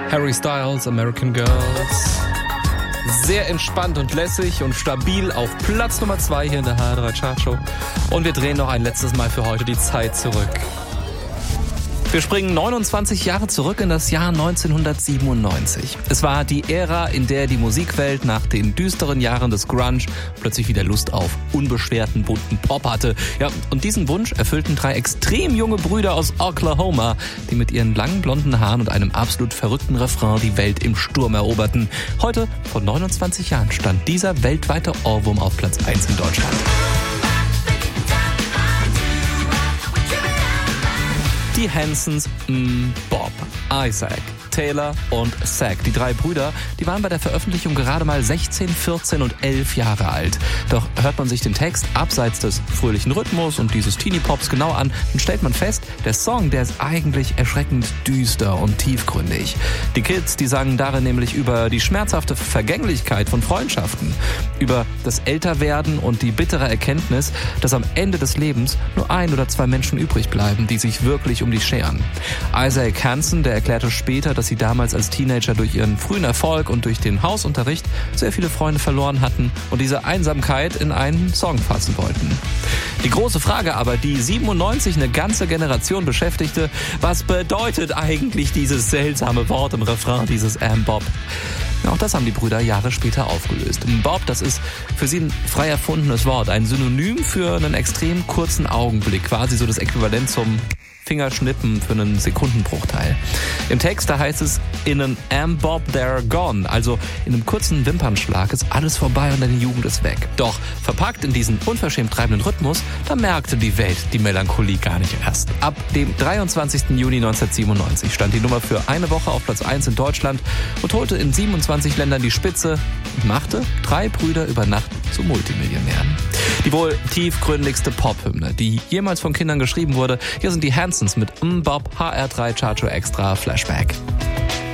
Harry Styles, American Girls. Sehr entspannt und lässig und stabil auf Platz Nummer 2 hier in der HR3 Chartshow. Und wir drehen noch ein letztes Mal für heute die Zeit zurück. Wir springen 29 Jahre zurück in das Jahr 1997. Es war die Ära, in der die Musikwelt nach den düsteren Jahren des Grunge plötzlich wieder Lust auf unbeschwerten, bunten Pop hatte. Ja, und diesen Wunsch erfüllten 3 extrem junge Brüder aus Oklahoma, die mit ihren langen blonden Haaren und einem absolut verrückten Refrain die Welt im Sturm eroberten. Heute, vor 29 Jahren, stand dieser weltweite Ohrwurm auf Platz 1 in Deutschland. Die Hansons, Bob, Isaac, Taylor und Zach. Die 3 Brüder, die waren bei der Veröffentlichung gerade mal 16, 14 und 11 Jahre alt. Doch hört man sich den Text abseits des fröhlichen Rhythmus und dieses Teenie-Pops genau an, dann stellt man fest, der Song, der ist eigentlich erschreckend düster und tiefgründig. Die Kids, die sangen darin nämlich über die schmerzhafte Vergänglichkeit von Freundschaften, über das Älterwerden und die bittere Erkenntnis, dass am Ende des Lebens nur 1 oder 2 Menschen übrig bleiben, die sich wirklich um dich scheren. Isaac Hanson, der erklärte später, dass sie damals als Teenager durch ihren frühen Erfolg und durch den Hausunterricht sehr viele Freunde verloren hatten und diese Einsamkeit in einen Song fassen wollten. Die große Frage aber, die 97 eine ganze Generation beschäftigte, was bedeutet eigentlich dieses seltsame Wort im Refrain, dieses Bob? Auch das haben die Brüder Jahre später aufgelöst. Bob, das ist für sie ein frei erfundenes Wort, ein Synonym für einen extrem kurzen Augenblick, quasi so das Äquivalent zum Fingerschnippen für einen Sekundenbruchteil. Im Text, da heißt es, in an Bob they're gone, also in einem kurzen Wimpernschlag ist alles vorbei und deine Jugend ist weg. Doch verpackt in diesen unverschämt treibenden Rhythmus, da merkte die Welt die Melancholie gar nicht erst. Ab dem 23. Juni 1997 stand die Nummer für eine Woche auf Platz 1 in Deutschland und holte in 27 Ländern die Spitze und machte 3 Brüder über Nacht zu Multimillionären. Die wohl tiefgründigste Pop-Hymne, die jemals von Kindern geschrieben wurde. Hier sind die Hansons mit Bob, HR3 Chartshow Extra Flashback.